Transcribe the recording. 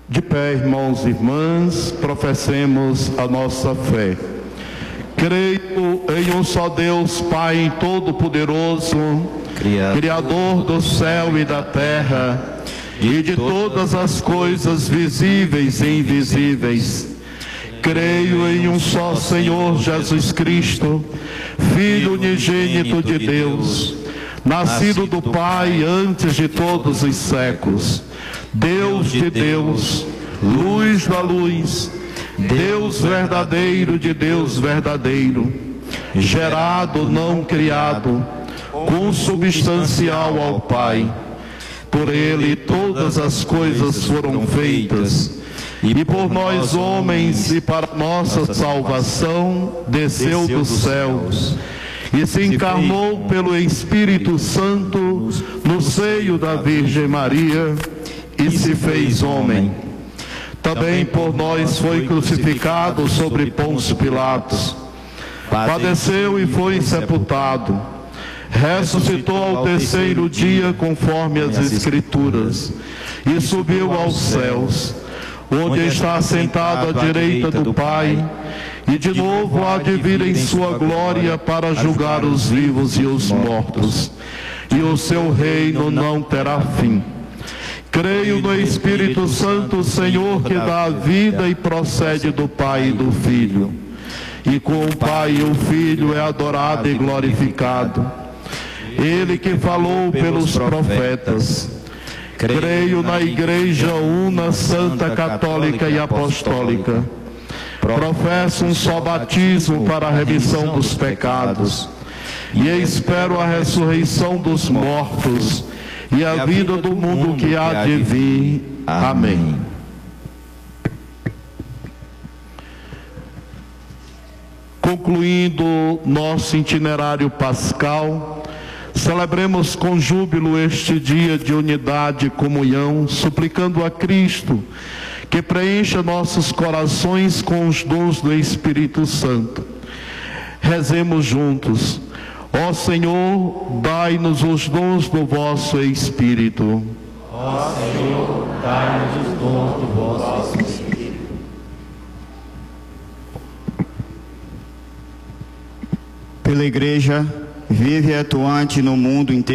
De pé, irmãos e irmãs, professemos a nossa fé. Creio em um só Deus, Pai Todo-Poderoso, Criador do céu e da terra, e de todas as coisas visíveis e invisíveis. Creio em um só Senhor Jesus Cristo, Filho unigênito de Deus, nascido do Pai antes de todos os séculos, Deus de Deus, luz da luz, Deus verdadeiro de Deus verdadeiro, gerado, não criado, consubstancial ao Pai. Por Ele todas as coisas foram feitas, e por nós homens e para nossa salvação desceu dos céus, e se encarnou pelo Espírito Santo no seio da Virgem Maria, e se fez homem. Também por nós foi crucificado sobre Pôncio Pilatos, padeceu e foi sepultado, ressuscitou ao terceiro dia conforme as Escrituras, e subiu aos céus, onde está assentado à direita do Pai, e de novo há de vir em sua glória para julgar os vivos e os mortos, e o seu reino não terá fim. Creio no Espírito Santo, Senhor, que dá a vida e procede do Pai e do Filho, e com o Pai e o Filho é adorado e glorificado. Ele que falou pelos profetas. Creio na Igreja una, santa, católica e apostólica. Professo um só batismo para a remissão dos pecados, e espero a ressurreição dos mortos e a vida do mundo que há de vir. Amém. Concluindo nosso itinerário pascal, celebremos com júbilo este dia de unidade e comunhão, suplicando a Cristo que preencha nossos corações com os dons do Espírito Santo. Rezemos juntos. Ó Senhor, dai-nos os dons do vosso Espírito. Ó Senhor, dai-nos os dons do vosso Espírito. Pela Igreja vive e atuante no mundo inteiro,